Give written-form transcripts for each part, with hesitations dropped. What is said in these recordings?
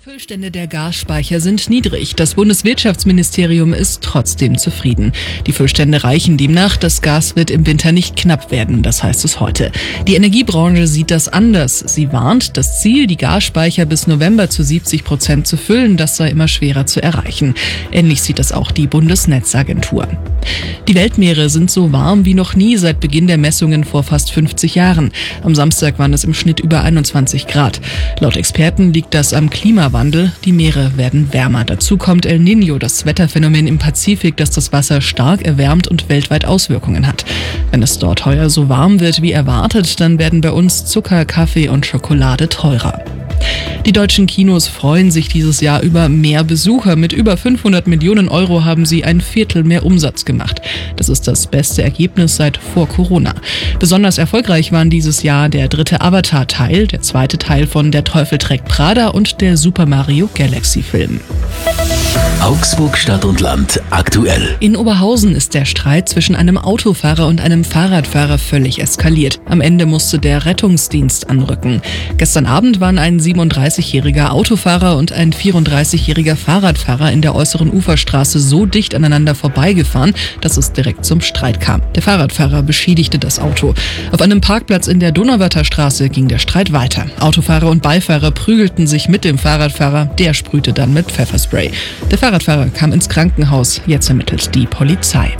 Füllstände der Gasspeicher sind niedrig. Das Bundeswirtschaftsministerium ist trotzdem zufrieden. Die Füllstände reichen demnach. Das Gas wird im Winter nicht knapp werden, das heißt es heute. Die Energiebranche sieht das anders. Sie warnt, das Ziel, die Gasspeicher bis November zu 70% zu füllen, das sei immer schwerer zu erreichen. Ähnlich sieht das auch die Bundesnetzagentur. Die Weltmeere sind so warm wie noch nie seit Beginn der Messungen vor fast 50 Jahren. Am Samstag waren es im Schnitt über 21 Grad. Laut Experten liegt das am Klimawandel. Die Meere werden wärmer. Dazu kommt El Niño, das Wetterphänomen im Pazifik, das das Wasser stark erwärmt und weltweit Auswirkungen hat. Wenn es dort heuer so warm wird wie erwartet, dann werden bei uns Zucker, Kaffee und Schokolade teurer. Die deutschen Kinos freuen sich dieses Jahr über mehr Besucher. Mit über 500 Millionen Euro haben sie ein Viertel mehr Umsatz gemacht. Das ist das beste Ergebnis seit vor Corona. Besonders erfolgreich waren dieses Jahr der dritte Avatar-Teil, der zweite Teil von Der Teufel trägt Prada und der Super Mario Galaxy-Film. Augsburg Stadt und Land aktuell. In Oberhausen ist der Streit zwischen einem Autofahrer und einem Fahrradfahrer völlig eskaliert. Am Ende musste der Rettungsdienst anrücken. Gestern Abend waren ein 37-jähriger Autofahrer und ein 34-jähriger Fahrradfahrer in der äußeren Uferstraße so dicht aneinander vorbeigefahren, dass es direkt zum Streit kam. Der Fahrradfahrer beschädigte das Auto. Auf einem Parkplatz in der Donauwörther Straße ging der Streit weiter. Autofahrer und Beifahrer prügelten sich mit dem Fahrradfahrer, der sprühte dann mit Pfefferspray. Der Fahrradfahrer kam ins Krankenhaus, jetzt ermittelt die Polizei.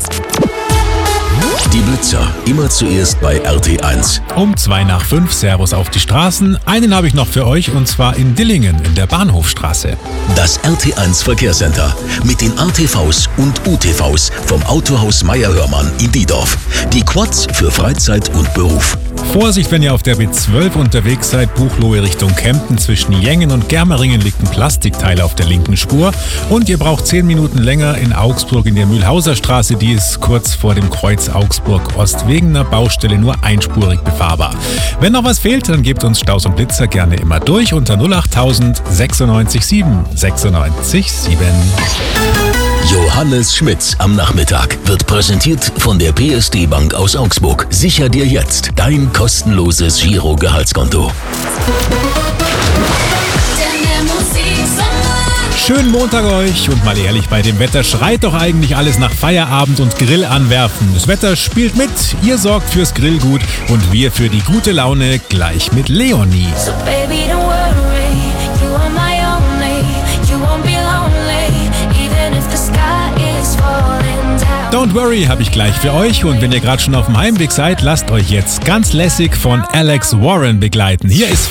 Die Blitzer, immer zuerst bei RT1. Um 5:02, Servus auf die Straßen. Einen habe ich noch für euch, und zwar in Dillingen in der Bahnhofstraße. Das RT1 Verkehrscenter mit den ATVs und UTVs vom Autohaus Meier-Hörmann in Diedorf. Die Quads für Freizeit und Beruf. Vorsicht, wenn ihr auf der B12 unterwegs seid, Buchloe Richtung Kempten. Zwischen Jengen und Germeringen liegt ein Plastikteil auf der linken Spur. Und ihr braucht 10 Minuten länger in Augsburg in der Mühlhauser Straße. Die ist kurz vor dem Kreuz Augsburg-Ost wegen einer Baustelle nur einspurig befahrbar. Wenn noch was fehlt, dann gebt uns Staus und Blitzer gerne immer durch unter 08000 96 7 96 7. Johannes Schmitz am Nachmittag wird präsentiert von der PSD Bank aus Augsburg. Sicher dir jetzt dein kostenloses Giro-Gehaltskonto. Schönen Montag euch, und mal ehrlich, bei dem Wetter schreit doch eigentlich alles nach Feierabend und Grill anwerfen. Das Wetter spielt mit, ihr sorgt fürs Grillgut und wir für die gute Laune gleich mit Leonie. So baby, don't worry, you are my only, you won't be lonely, even if the sky is falling down. Don't worry habe ich gleich für euch, und wenn ihr gerade schon auf dem Heimweg seid, lasst euch jetzt ganz lässig von Alex Warren begleiten. Hier ist